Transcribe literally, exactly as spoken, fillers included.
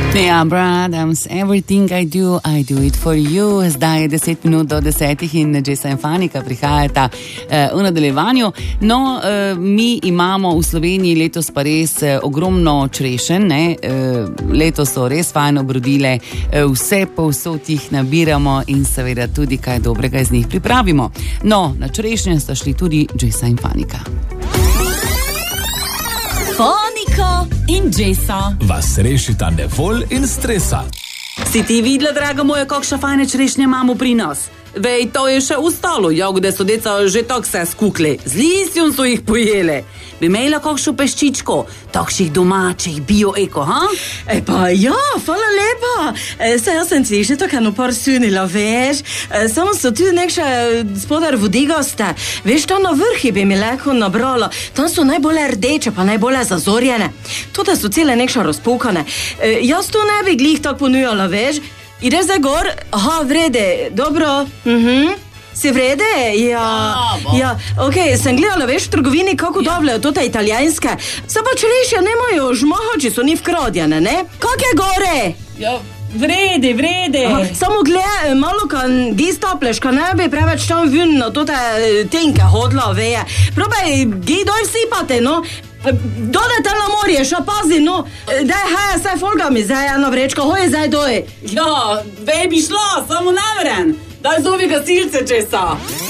Ja, Bradams, everything I do, I do it for you. Zdaj je deset minut do desetih in Jessa in Fanika prihajata uh, v nadaljevanju. No, uh, mi imamo v Sloveniji letos pa res uh, ogromno črešenj, ne? Uh, letos so res fajno obrodile, uh, vse povsod jih nabiramo in seveda tudi kaj dobrega iz njih pripravimo. No, na črešnje sta šli tudi Jessa in Fanika. Fanika in Jessa vas rešita nevolj in stresa. Si ti videla, draga moja, kakšne fajne črešnje imamo pri nas? Vej, to je še ustalo, jagode so deca že tak se skukle, z listjom so jih pojele. Bi imela kakšno peščičko, takšnih domačih, bio-eko, ha? E pa ja, hvala lepa. E, se jaz sem si že tako eno par sunila, veš. E, samo so tudi nekša spodar vodigaste. Veš, tam na vrhi bi mi lahko nabrala. Tam so najbolj rdeče, pa najbolj zazorjene. Tudi so cele nekša razpokane. E, jaz to ne bi glih tako ponujala, veš. Ideš zdaj gor? Aha, vrede, dobro. Mhm. Si vrede? Ja, ja, okej, sem gledala, veš, v trgovini, kako ja. Doblejo to te italijanske. Se pa črešja nemajo žmaha, če so ni vkradjene, ne? Kak je gore? Ja, vrede, vrede. Aha, samo gled, malo kan gi stopleš, kan ne bi preveč tam vun na to te tenke hodla, veje. Probaj, gi doj vsipate, no. Dodajte na morje, še pazi, no. Daj, hej, saj folga mi zdaj ena vrečka, hoj zdaj doj. Ja, vej bi šla, samo ne vrem. Daj zovi gasilce, Jessa.